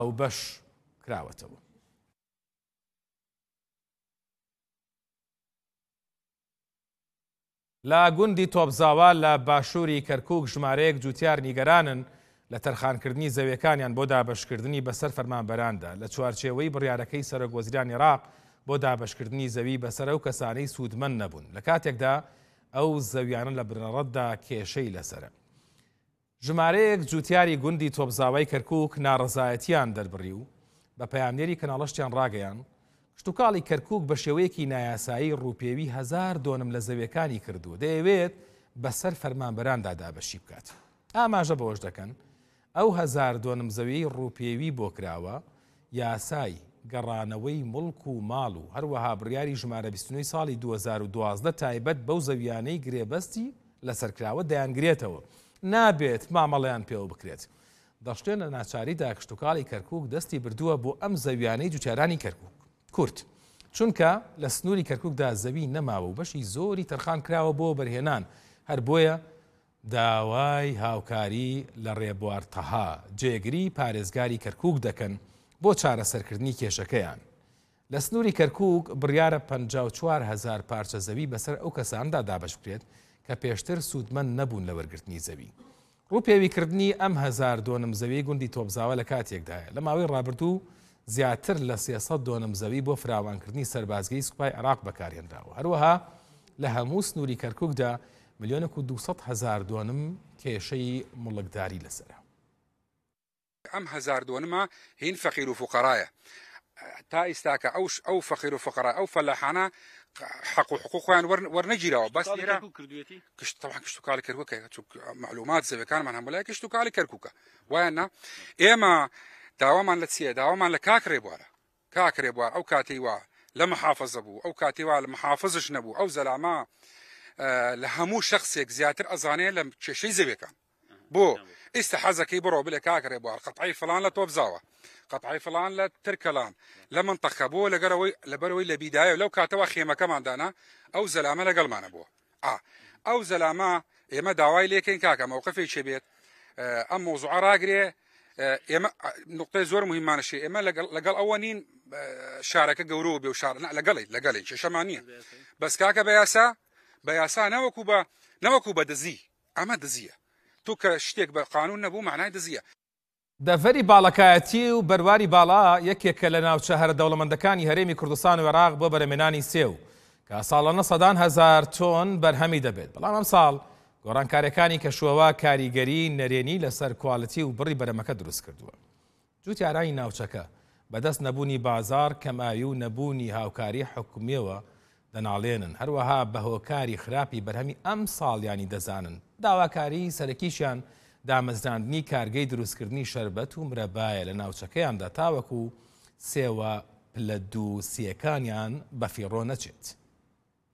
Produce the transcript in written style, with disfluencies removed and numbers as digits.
ئەو بەش کراوەتەوە. لە گوندی تۆپزاوا لە باشووری کەرکووک ژمارەیەک جوتیار نیگەرانن لە تەرخانکردنی زەویەکانیان بۆ دابەشکردنی بەسەر فەرمانبەراندا لە چوارچێوەی بڕیارەکەی سەرۆکوەزیرانی عێراق بۆ دابەشکردنی زەوی بەسەر ئەو کەسانەی سوودمەند نەبوون لە کاتێکدا ئەو زەویانە لە بنەڕەتدا کێشەی لەسرە. ژمارەیەک جوتیاری گوندی تۆپزاوای کەرکووک ناڕەزایەتیان دەربڕی و بە پەیامنێری کەناڵەشتیان ڕاگەیان کشتتوکاڵی کەرکووک بە شێوەیەکی نایاسایی ڕووپێوی 1000 دۆنم لە زەویەکانی کردو دەیەوێت بەسەر فەرمانبەراندا دابەشی بکات. ئاماژە بەوەش دەکەن ئەو 1000 دۆنم زەوی ڕووپێوی بۆ کراوە یاسای گەڕانەوەی مڵک و ماڵ و هەروەها بڕیاری ژمارە 29 ساڵی 2012 تایبەت بەو زەویانەی گرێبەستی لەسەرکراوە دەیانگرێتەوە نابێت مامەڵەیان پێوە بکرێت. دەشتێن لە ناچاریدا کشتتوکاڵی کەرکووک دەستی بردووە بۆ ئەم زەویانەی جوتیارانی کەرکووک کورت چونکە لە سنووری کەرکووکدا زەوی نەماوە و بەشی زۆری تەرخان کراوە بۆ بەرهێنان هەر بۆیە داوای هاوکاری لە ڕێبوار تەها جێگری پارێزگاری کەرکووک دەکەن بۆ چارەسەرکردنی کێشەکەیان. لە سنووری کەرکووک بڕیارە 54,000 پارچە زەوی بەسەر ئەو کەساندا دابەش بکرێت کە پێشتر سوودمەند نەبوون لە وەرگرتنی زەوی. ڕووپێویکردنی ئەم 1000 دۆنم زەوی گوندی تۆپزاوە لە کاتێکدایە لە ماوەی ڕابردوو زیاتر لە 300 دۆنم زەوی بۆ فراوانکردنی سەربازگەی سوپای عێراق بەکارهێنراوە. هەروەها لە هەموو سنووری کەرکووکدا 1,200,000 دۆنم کێشەی مڵکداری لەسرە. ئەم 1000 دۆنمە هین فەقیر و فوقەرایە تا ئێستاکە ئەو فەقیر و فقەرا ئەو فەلاحانە حق و حقوقیان وەرنەگیرەوە بەس کشتتوکاڵی کەرکووکە معلومات زەویەکانمان هەم بەلای کشتتوکاڵی کەرکووکە وایە ئێمە داوامان لە چییە؟ داوامان لە کاکرێ بوارە کاکرێ بوار ئەو کاتی وا لە محافظە بوو ئەو کاتی وا لە محافظش نەبوو ئەو زەلامە لە هەموو شخصێک زیاتر ئەزانێ لە کێشەی زەویەکان بۆ ئێستا حەزەکەی بڕۆ بلێ کاکرێ بوار قەتعی فلان لە تۆپزاوە قەتعی فلان لە ترکەلان لە منتەقە بۆ لەبەرەوەی لە بیدایە لەو کاتەوە خێمەکەماندانا ئەو زەلامە لەگەڵمانە بووە ئەو زەلامە ئێمە داوای لێکەین کاکە مووقفێک چێ بێت ئەم مۆزوعە ڕاگرێ ئێمە نقطەی زۆر مهمانەشی ئێمە لەگەڵ ئەوە نین شارەکە گەورەوە بێ و شار لەگەڵی کێشەمان نییە بەس کاکە بە یاسا نەوەکو بە دزی ئەمە دزیە تو کە شتێک بە قانون نەبوو معنای دزیە. دەڤەری باڵەکایەتی و بەرواری باڵا یەکێکە لە ناوچە هەرە دەوڵەمەندەکانی هەرێمی کوردستان و عێراق بۆ بەرهەمێنانی سێو کە ساڵانە سەدان هەزار تۆن بەرهەمی دەبێت. بەڵام ئەم ساڵ گۆڕانکاریەکانی کەشوەوە کاریگەری نەرێنی لەسەر کواڵەتی و بڕی بەرەمەکە دروست کردووە. جوتیارانی ناوچەکە بەدەست نەبوونی بازار کەماوی و نەبوونی هاوکاری حکومیەوە دەناڵێنن هەروەها بەهۆکاری خراپی بەرهەمی ئەم ساڵیانی دەزانن. داواکاری سەرەکیشیان دامەزراندنی کارگەی دروستکردنی شەربەت و مرەبایە لە ناوچەکەیاندا تاوەکو سێوە پلە دووسیەکانیان بەفیڕۆ نەچێت.